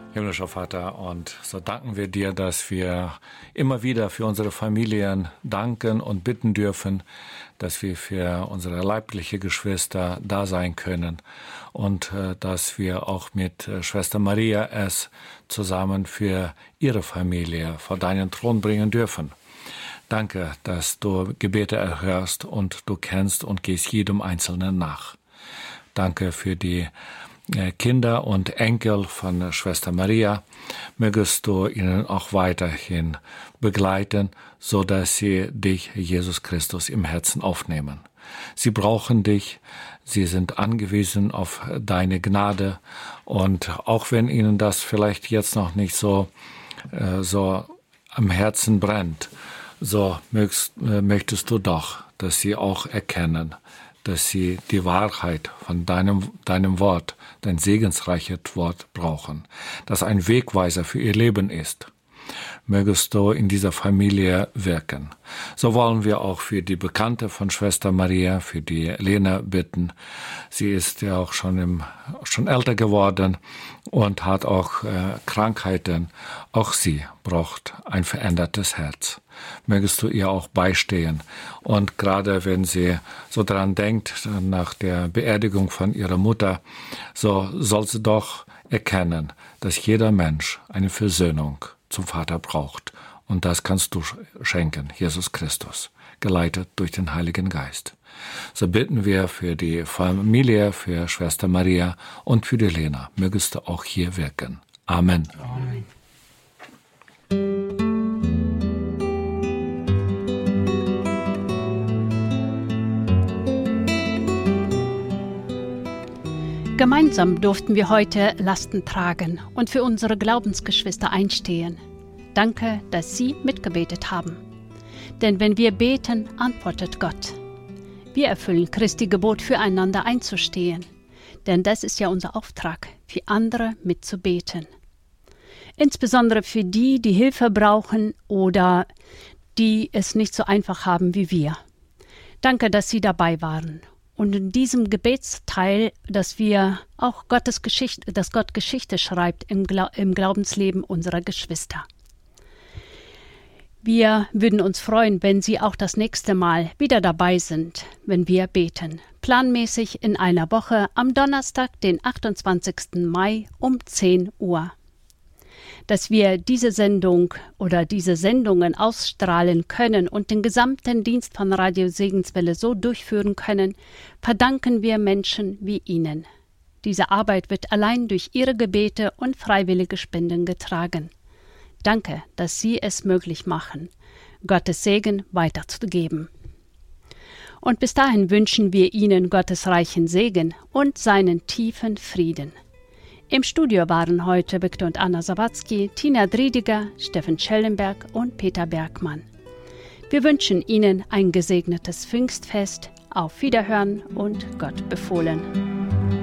Himmlischer Vater, und so danken wir dir, dass wir immer wieder für unsere Familien danken und bitten dürfen, dass wir für unsere leibliche Geschwister da sein können und dass wir auch mit Schwester Maria es zusammen für ihre Familie vor deinen Thron bringen dürfen. Danke, dass du Gebete erhörst und du kennst und gehst jedem Einzelnen nach. Danke für die Kinder und Enkel von Schwester Maria. Mögest du ihnen auch weiterhin begleiten, so dass sie dich, Jesus Christus, im Herzen aufnehmen. Sie brauchen dich, sie sind angewiesen auf deine Gnade, und auch wenn ihnen das vielleicht jetzt noch nicht so am Herzen brennt, so möchtest du doch, dass sie auch erkennen, dass sie die Wahrheit von deinem Wort, dein segensreiches Wort brauchen, das ein Wegweiser für ihr Leben ist. Mögest du in dieser Familie wirken. So wollen wir auch für die Bekannte von Schwester Maria, für die Lena, bitten. Sie ist ja auch schon älter geworden und hat auch Krankheiten. Auch sie braucht ein verändertes Herz. Mögest du ihr auch beistehen. Und gerade wenn sie so daran denkt, nach der Beerdigung von ihrer Mutter, so soll sie doch erkennen, dass jeder Mensch eine Versöhnung zum Vater braucht. Und das kannst du schenken, Jesus Christus, geleitet durch den Heiligen Geist. So bitten wir für die Familie, für Schwester Maria und für die Lena. Mögest du auch hier wirken. Amen. Amen. Gemeinsam durften wir heute Lasten tragen und für unsere Glaubensgeschwister einstehen. Danke, dass Sie mitgebetet haben. Denn wenn wir beten, antwortet Gott. Wir erfüllen Christi Gebot, füreinander einzustehen. Denn das ist ja unser Auftrag, für andere mitzubeten. Insbesondere für die Hilfe brauchen oder die es nicht so einfach haben wie wir. Danke, dass Sie dabei waren. Und in diesem Gebetsteil, dass wir auch dass Gott Geschichte schreibt im Glaubensleben unserer Geschwister. Wir würden uns freuen, wenn Sie auch das nächste Mal wieder dabei sind, wenn wir beten. Planmäßig in einer Woche am Donnerstag, den 28. Mai um 10 Uhr. Dass wir diese Sendung oder diese Sendungen ausstrahlen können und den gesamten Dienst von Radio Segenswelle so durchführen können, verdanken wir Menschen wie Ihnen. Diese Arbeit wird allein durch Ihre Gebete und freiwillige Spenden getragen. Danke, dass Sie es möglich machen, Gottes Segen weiterzugeben. Und bis dahin wünschen wir Ihnen Gottes reichen Segen und seinen tiefen Frieden. Im Studio waren heute Viktor und Anna Sawatzki, Tina Driediger, Steffen Schellenberg und Peter Bergmann. Wir wünschen Ihnen ein gesegnetes Pfingstfest. Auf Wiederhören und Gott befohlen.